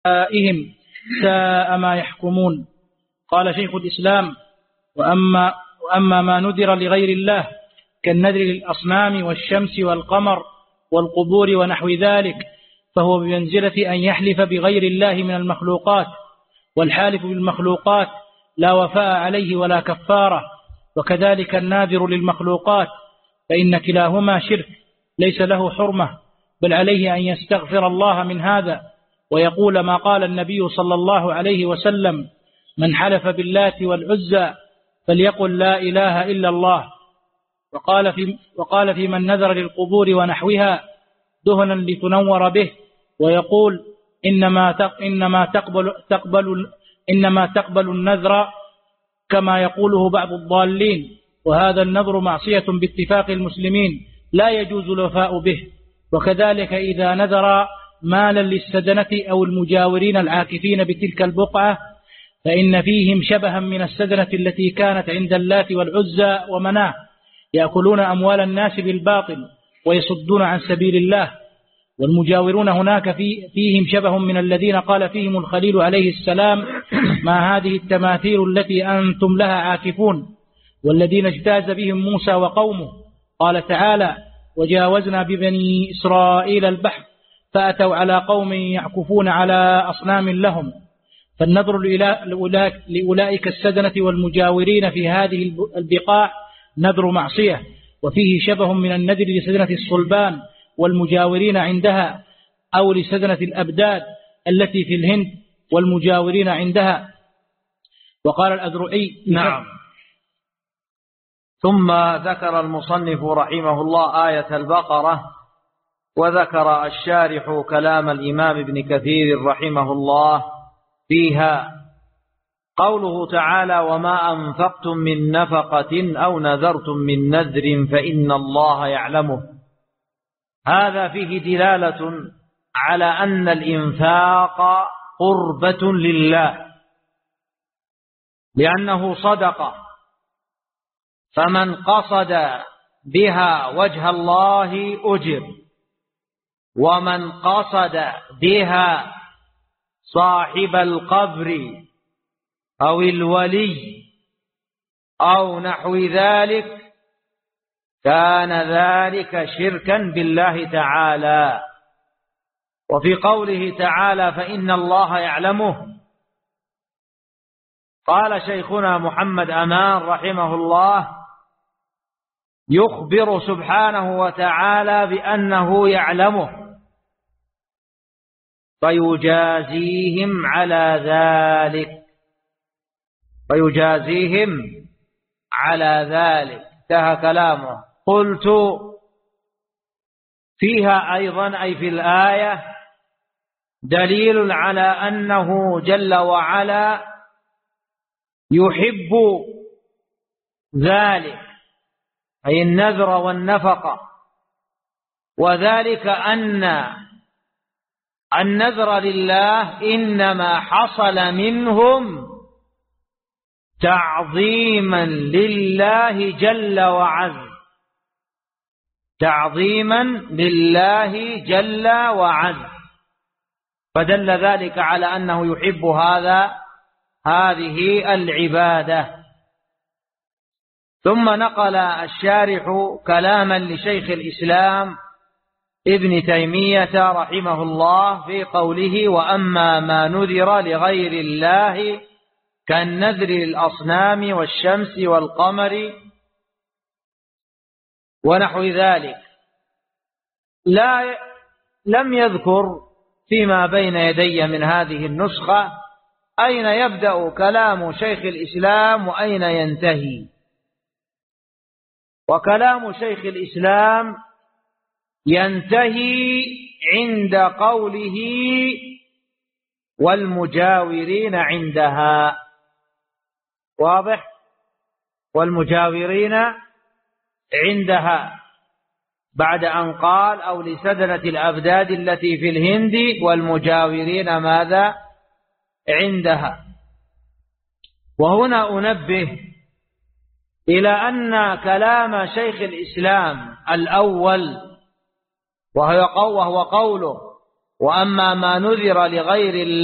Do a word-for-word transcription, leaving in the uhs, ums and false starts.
آبائهم ساء ما يحكمون. قال شيخ الإسلام: وأما, وأما ما نذر لغير الله كالنذر للأصنام والشمس والقمر والقبور ونحو ذلك فهو بمنزلة أن يحلف بغير الله من المخلوقات، والحالف بالمخلوقات لا وفاء عليه ولا كفارة، وكذلك الناذر للمخلوقات، فإن كلاهما شرك ليس له حرمة، بل عليه أن يستغفر الله من هذا ويقول ما قال النبي صلى الله عليه وسلم: من حلف باللات والعزى فليقل لا إله إلا الله. وقال في, وقال في من نذر للقبور ونحوها دهنا لتنور به، ويقول إنما إنما تقبل تقبل إنما تقبل النذر كما يقوله بعض الضالين، وهذا النذر معصية باتفاق المسلمين لا يجوز الوفاء به. وكذلك إذا نذر مالا للسدنة أو المجاورين العاكفين بتلك البقعة فإن فيهم شبها من السدنة التي كانت عند اللات والعزى ومناه، يأكلون أموال الناس بالباطل ويصدون عن سبيل الله. والمجاورون هناك في فيهم شبه من الذين قال فيهم الخليل عليه السلام: ما هذه التماثيل التي أنتم لها عاكفون، والذين اجتاز بهم موسى وقومه. قال تعالى: وجاوزنا ببني إسرائيل البحر فأتوا على قوم يعكفون على أصنام لهم. فالنذر لأولئك السدنة والمجاورين في هذه البقاع نذر معصية، وفيه شبه من النذر لسدنة الصلبان والمجاورين عندها، أو لسدنة الأبداد التي في الهند والمجاورين عندها. وقال الأذرعي: نعم. ثم ذكر المصنف رحمه الله آية البقرة، وذكر الشارح كلام الإمام ابن كثير رحمه الله فيها، قوله تعالى: وما أنفقتم من نفقة أو نذرتم من نذر فإن الله يعلمه. هذا فيه دلالة على أن الإنفاق قربة لله، لأنه صدقة، فمن قصد بها وجه الله أجر، ومن قصد بها صاحب القبر أو الولي أو نحو ذلك كان ذلك شركا بالله تعالى. وفي قوله تعالى: فإن الله يعلمه، قال شيخنا محمد أمان رحمه الله: يخبر سبحانه وتعالى بأنه يعلمه فيجازيهم على ذلك فيجازيهم على ذلك انتهى كلامه. قلت: فيها أيضا أي في الآية دليل على أنه جل وعلا يحب ذلك، أي النذر والنفقة، وذلك أن النذر لله إنما حصل منهم تعظيما لله جل وعز، تعظيما لله جل وعز، فدل ذلك على أنه يحب هذا هذه العبادة. ثم نقل الشارح كلاما لشيخ الإسلام ابن تيمية رحمه الله في قوله: وأما ما نذر لغير الله كالنذر للأصنام والشمس والقمر ونحو ذلك، لا لم يذكر فيما بين يدي من هذه النسخة أين يبدأ كلام شيخ الإسلام وأين ينتهي. وكلام شيخ الإسلام ينتهي عند قوله: والمجاورين عندها. واضح؟ والمجاورين عندها، بعد أن قال: أو لسدنة الأبداد التي في الهند والمجاورين ماذا؟ عندها. وهنا أنبه إلى أن كلام شيخ الإسلام الأول وهو قوله: وأما ما نذر لغير الله